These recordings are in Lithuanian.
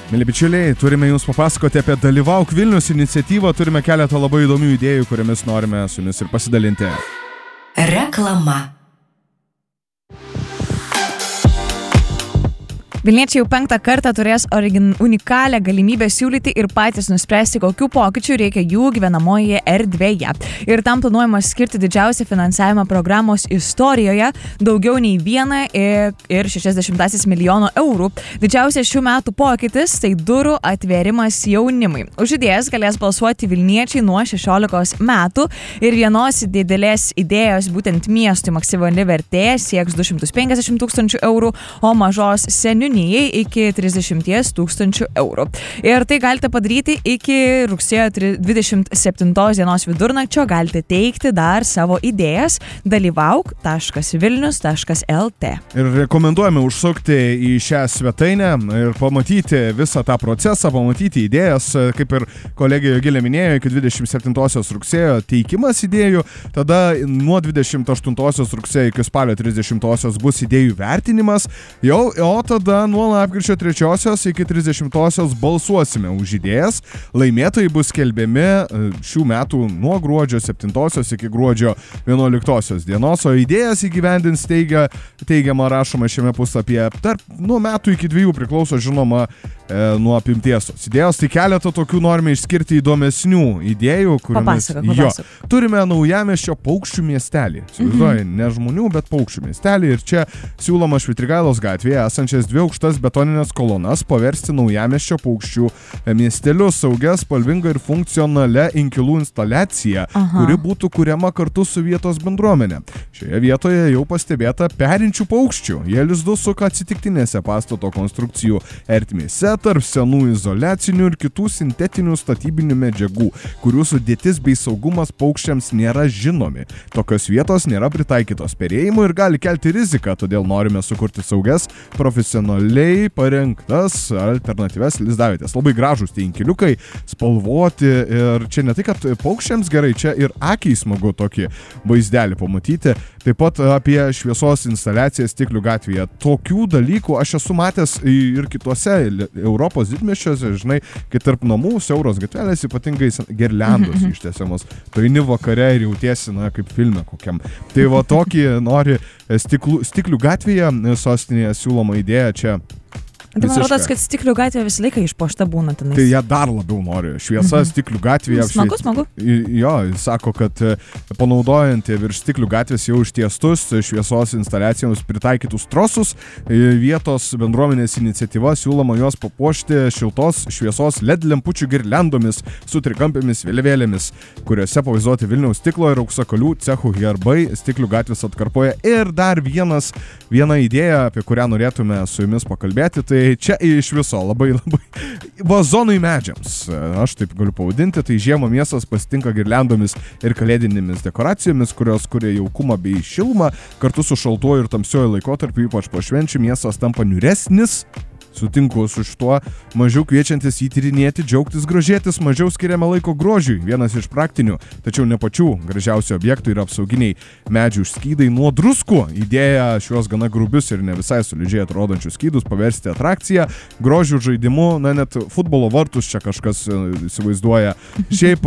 Mėly bičiuliai, turime jums papasakoti apie Dalyvauk Vilnius iniciatyvą, turime keletą labai įdomių idėjų, kuriamis norime su jumis ir pasidalinti. Reklama. Vilniečiai jau 5. kartą turės unikalią galimybę siūlyti ir patys nuspręsti, kokių pokyčių reikia jų gyvenamojoje erdvėje. Ir tam planuojama skirti didžiausią finansavimą programos istorijoje, daugiau nei 1,6 milijono eurų. Didžiausias šių metų pokytis tai durų atvėrimas jaunimui. Už idėjas galės balsuoti Vilniečiai nuo 16 metų ir vienos didelės idėjos, būtent miestui maksimali vertė sieks 250 000 eurų, o mažos seniūnijai iki 30 000 eurų. Ir tai galite padaryti iki rugsėjo 27 dienos vidurnakčio, galite teikti dar savo idėjas dalyvauk.vilnius.lt. Ir rekomenduojame užsukti į šią svetainę ir pamatyti visą tą procesą, pamatyti idėjas, kaip ir kolegė Jogilė minėjo, iki 27 rugsėjo teikimas idėjų, tada nuo 28 rugsėjo iki spalio 30 bus idėjų vertinimas, o tada nuo lapkričio 3 iki 30 balsuosime už idėjas. Laimėtojai bus skelbiami šių metų nuo gruodžio 7 iki gruodžio 11 dienos, o idėjas įgyvendins teigiama rašoma šiame puslapyje. Nuo metų iki 2 priklauso žinoma nuo apimties. Idėjos, tai keletą tokių norime išskirti įdomesnių idėjų, kuriomis turime Naujamiesčio paukščių miestelį. Įsivaizduoji, ne žmonių, bet paukščių miestelį. Ir čia siūloma Švitrigailos gatvėje esančias 2 aukštas betoninės kolonas paversti Naujamiesčio paukščių miesteliu, saugia, spalvinga ir funkcionalia inkilų instaliacija, kuri būtų kuriama kartu su vietos bendruomenė. Šioje vietoje jau pastebėta perinčių paukščių. Jie lizdus suka atsitiktinėse pastato konstrukcijų ertmėse, tarp senų izoliacinių ir kitų sintetinių statybinių medžiagų, kurių sudėtis bei saugumas paukščiams nėra žinomi. Tokios vietos nėra pritaikytos perėjimui ir gali kelti riziką, todėl norime sukurti saugias, profesionaliai parengtas alternatyvias lizdavietės. Labai gražūs tie inkiliukai, spalvoti ir čia ne tai, kad paukščiams gerai, čia ir akiai smagu tokį vaizdelį pamatyti. Taip pat apie šviesos instaliacijas Stiklių gatvėje. Tokių dalykų aš esu matęs ir kitose Europos didmiesčiuose, žinai, kai tarp namų siauros gatvelės, ypatingai girliandos ištiesiamos. Tu eini vakare ir jautiesi, kaip filme kokiam. Tai va tokį nori Stiklių gatvėje sostinėje siūloma idėja čia. Tai man rodos, kad Stiklių gatvė visą laiką išpuošta būna tenais. Tai jie dar labiau nori. Šviesa Stiklių gatvėje. Smagu. Jo, jis sako, kad panaudojant virš Stiklių gatvės jau ištiestus šviesos instaliacijoms pritaikytus trosus, vietos bendruomenės iniciatyva siūloma juos papuošti šiltos šviesos LED lempučių girliandomis su trikampėmis vėliavėlėmis, kuriuose pavaizduoti Vilniaus stiklo ir auksakalių cechų herbai Stiklių gatvės atkarpoje. Ir dar viena idėja, apie kurią norėtume su jumis pakalbėti, tai čia iš viso labai vazonai medžiams, aš taip galiu pavadinti, tai žiemą miestas pasitinka girliandomis ir kalėdinėmis dekoracijomis, kurios kuria jaukumą bei šilumą, kartu su šaltuoju ir tamsiuoju laikotarpiu, ypač po švenčių, miestas tampa niūresnis. Sutinku su šituo, mažiau kviečiantis įtyrinėti, džiaugtis, grožėtis, mažiau skiriame laiko grožiui. Vienas iš praktinių, tačiau ne pačių gražiausių objektų yra apsauginiai medžių skydai nuo druskų. Idėja šiuos gana grubius ir ne visai solidžiai atrodančius skydus paversti atrakciją, grožių žaidimu, net futbolo vartus čia kažkas įsivaizduoja. Šiaip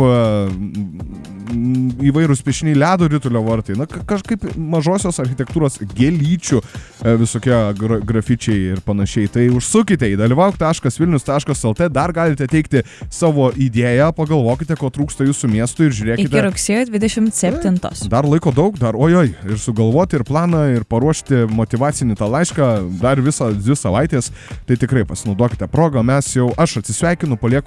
įvairūs piešiniai, ledo ritulio vartai, kažkaip mažosios architektūros gėlyčių visokie grafičiai ir panašiai. Tai užsukite į dalyvauk.vilnius.lt, dar galite teikti savo idėją, pagalvokite, ko trūksta jūsų miestui ir žiūrėkite. Iki rugsėjo 27. Dar laiko daug, ir sugalvoti ir planą, ir paruošti motyvacinį tą laišką, dar visą 2 savaitės, tai tikrai pasinaudokite progą, aš atsisveikinu, palieku